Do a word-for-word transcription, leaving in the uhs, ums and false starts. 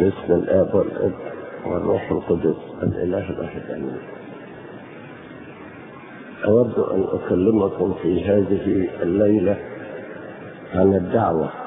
باسم الآب والابن والروح القدس الإله الواحد آمين. أود أن أكلمكم في هذه الليلة عن الدعوة.